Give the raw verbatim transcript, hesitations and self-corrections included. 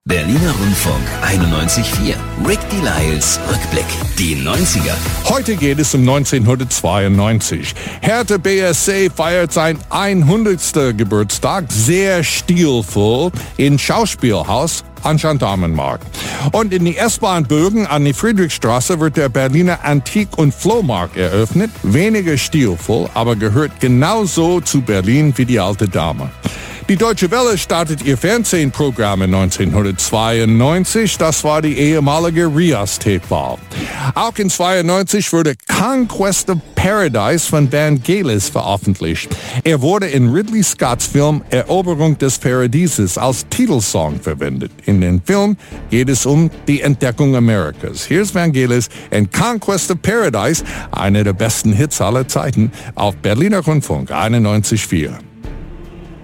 Berliner Rundfunk einundneunzig Komma vier. Rick Delisles Rückblick. Die neunziger. Heute geht es um neunzehnhundertzweiundneunzig. Hertha B S C feiert sein hundertsten Geburtstag sehr stilvoll im Schauspielhaus an Gendarmenmarkt. Und in die S-Bahn-Bögen an die Friedrichstraße wird der Berliner Antik- und Flohmarkt eröffnet. Weniger stilvoll, aber gehört genauso zu Berlin wie die alte Dame. Die Deutsche Welle startet ihr Fernsehprogramm in neunzehnhundertzweiundneunzig. Das war die ehemalige Rias-Tätwahl. Auch in zweiundneunzig wurde Conquest of Paradise von Vangelis veröffentlicht. Er wurde in Ridley Scotts Film Eroberung des Paradieses als Titelsong verwendet. In dem Film geht es um die Entdeckung Amerikas. Hier ist Vangelis in Conquest of Paradise, einer der besten Hits aller Zeiten, auf Berliner Rundfunk einundneunzig Komma vier.